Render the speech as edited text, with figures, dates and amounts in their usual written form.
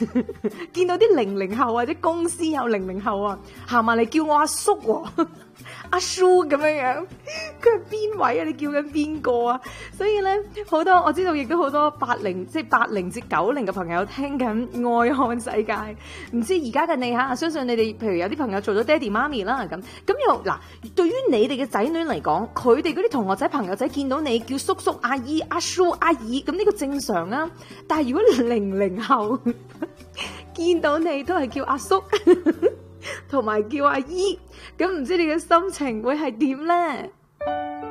見到啲00後或者公司有00後啊，行埋嚟叫我阿叔喎，阿叔咁樣，佢係邊位啊？你叫緊邊個啊？所以咧好多我知道，亦都好多80至90嘅朋友聽緊《愛看世界》，唔知而家嘅你嚇，相信你哋譬如有啲朋友做咗爹哋媽咪啦，咁又嗱，對於你哋嘅仔女嚟講，佢哋嗰啲同學仔朋友仔見到你叫叔叔阿姨、阿叔阿姨，咁呢個正常啊。但係如果00後見到你都係叫阿叔同埋叫阿姨，咁唔知你嘅心情會係點呢？